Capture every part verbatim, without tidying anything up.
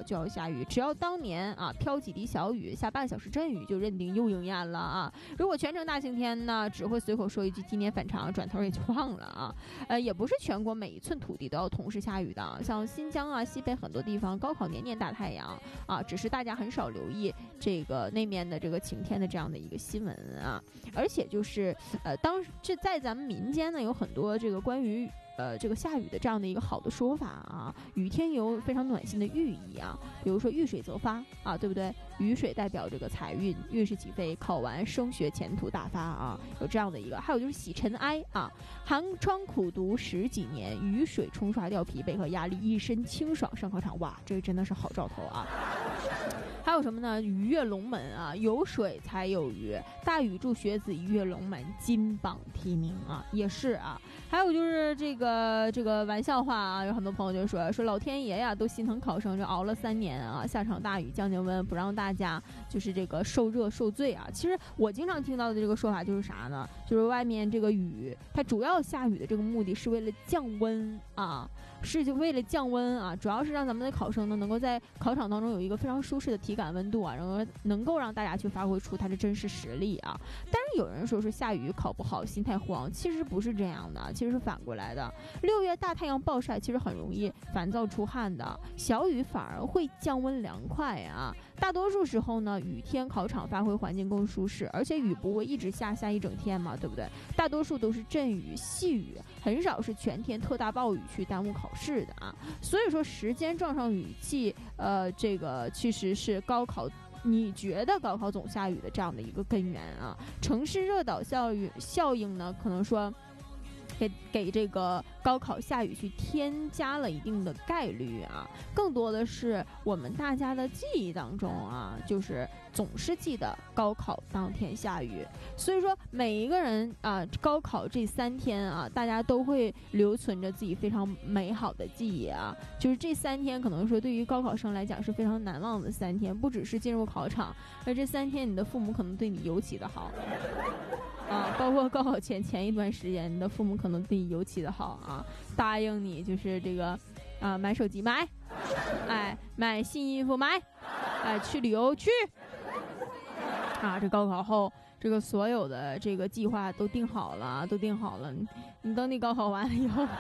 就要下雨，只要当年啊飘几滴小雨，下半小时阵雨，就认定又应验了啊。如果全程大晴天呢，只会随口说一句今年反常，转头也就忘了啊。呃，也不是全国每一寸土地都要同时下雨的，像新疆啊、西北很多地方高考年年大太阳啊，只是大家很少留意这个那面的这个晴天的这样的一个新闻啊。而且就是呃，当这在咱们民间呢，有很多这个关于呃，这个下雨的这样的一个好的说法啊，雨天有非常暖心的寓意啊，比如说遇水则发啊，对不对？雨水代表这个财运，运势起飞，考完升学前途大发啊，有这样的一个。还有就是洗尘埃啊，寒窗苦读十几年，雨水冲刷掉疲惫和压力，一身清爽上考场，哇，这个真的是好兆头啊。还有什么呢？鱼跃龙门啊，有水才有鱼，大禹助学子一跃龙门，金榜题名啊，也是啊。还有就是这个这个玩笑话啊，有很多朋友就说说老天爷呀，都心疼考生，就熬了三年啊，下场大雨降降温，不让大家就是这个受热受罪啊。其实我经常听到的这个说法就是啥呢？就是外面这个雨，它主要下雨的这个目的是为了降温啊，是就为了降温啊，主要是让咱们的考生呢能够在考场当中有一个非常舒适的体感温度啊，然后能够让大家去发挥出他的真实实力啊。但是有人说是下雨考不好，心态慌，其实不是这样的，其实是反过来的。六月大太阳暴晒，其实很容易烦躁出汗的，小雨反而会降温凉快啊。大多数时候呢，雨天考场发挥环境更舒适，而且雨不会一直下下一整天嘛，对不对？大多数都是阵雨、细雨，很少是全天特大暴雨去耽误考试的啊。所以说时间撞上雨季，呃，这个其实是高考你觉得高考总下雨的这样的一个根源啊。城市热岛效应效应呢，可能说给给这个高考下雨去添加了一定的概率啊，更多的是我们大家的记忆当中啊，就是总是记得高考当天下雨，所以说每一个人啊，高考这三天啊，大家都会留存着自己非常美好的记忆啊，就是这三天可能说对于高考生来讲是非常难忘的三天，不只是进入考场，而这三天你的父母可能对你尤其的好。啊，包括高考前前一段时间，你的父母可能对你尤其的好啊，答应你就是这个，啊，买手机买，哎，买新衣服买，哎，去旅游去，啊，这高考后，这个所有的这个计划都定好了，都定好了，你你等你高考完了以后。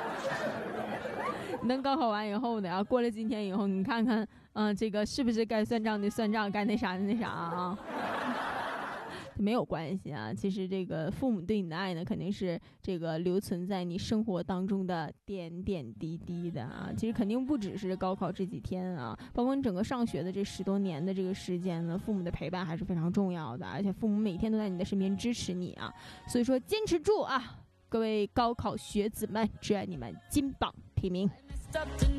你等高考完以后呢，过了今天以后，你看看，嗯、呃，这个是不是该算账的算账，该那啥的那啥啊？没有关系啊，其实这个父母对你的爱呢，肯定是这个留存在你生活当中的点点滴滴的啊。其实肯定不只是高考这几天啊，包括你整个上学的这十多年的这个时间呢，父母的陪伴还是非常重要的，而且父母每天都在你的身边支持你啊。所以说坚持住啊，各位高考学子们，只愿你们金榜题名。